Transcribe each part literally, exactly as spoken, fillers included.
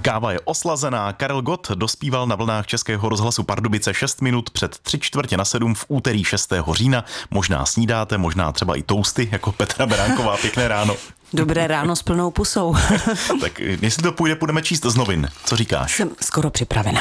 Káva je oslazená. Karel Gott dospíval na vlnách Českého rozhlasu Pardubice šest minut před tři čtvrtě na sedm v úterý šestého října. Možná snídáte, možná třeba i toasty, jako Petra Beránková. Pěkné ráno. Dobré ráno s plnou pusou. Tak jestli to půjde, budeme číst z novin. Co říkáš? Jsem skoro připravena.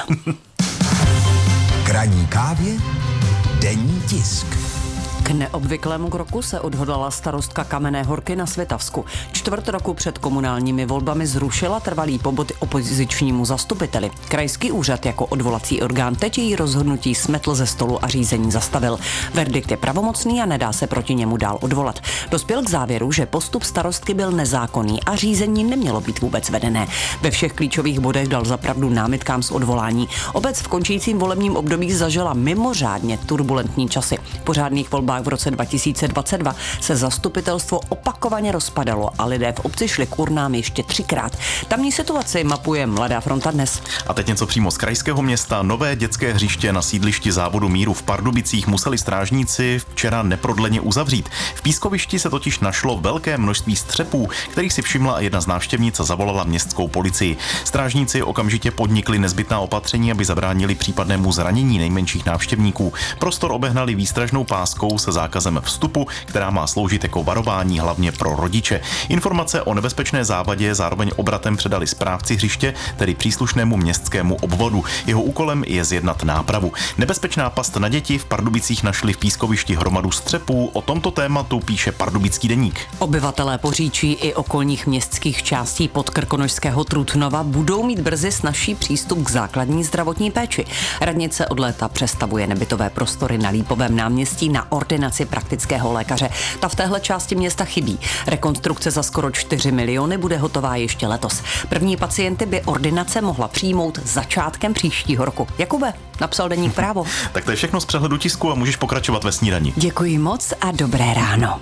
K ranní kávě denní tisk. K neobvyklému kroku se odhodlala starostka Kamenné Horky na Svitavsku. Čtvrt roku před komunálními volbami zrušila trvalý pobyt opozičnímu zastupiteli. Krajský úřad jako odvolací orgán teď její rozhodnutí smetl ze stolu a řízení zastavil. Verdikt je pravomocný a nedá se proti němu dál odvolat. Dospěl k závěru, že postup starostky byl nezákonný a řízení nemělo být vůbec vedené. Ve všech klíčových bodech dal zapravdu námitkám z odvolání. Obec v končícím volebním období zažila mimořádně turbulentní časy. Pořádných volbách v roce dva tisíce dvacet dva se zastupitelstvo opakovaně rozpadalo a lidé v obci šli k urnám ještě třikrát. Tamní situaci mapuje Mladá fronta dnes. A teď něco přímo z krajského města. Nové dětské hřiště na sídlišti závodu Míru v Pardubicích museli strážníci včera neprodleně uzavřít. V pískovišti se totiž našlo velké množství střepů, kterých si všimla jedna z návštěvnic a zavolala městskou policii. Strážníci okamžitě podnikli nezbytná opatření, aby zabránili případnému zranění nejmenších návštěvníků. Prostor obehnali výstražnou páskou se zákazem vstupu, která má sloužit jako varování hlavně pro rodiče. Informace o nebezpečné závadě zároveň obratem předali správci hřiště, tedy příslušnému městskému obvodu. Jeho úkolem je zjednat nápravu. Nebezpečná past na děti v Pardubicích našli v pískovišti hromadu střepů. O tomto tématu píše Pardubický deník. Obyvatelé Poříčí i okolních městských částí podkrkonošského Trutnova budou mít brzy snazší přístup k základní zdravotní péči. Radnice od léta přestavuje nebytové prostory na Lípovém náměstí na ordinaci praktického lékaře. Ta v téhle části města chybí. Rekonstrukce za skoro čtyři miliony bude hotová ještě letos. První pacienty by ordinace mohla přijmout začátkem příštího roku. Jakube, napsal deník Právo. Tak to je všechno z přehledu tisku a můžeš pokračovat ve snídani. Děkuji moc a dobré ráno.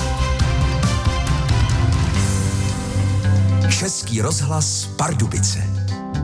Český rozhlas Pardubice.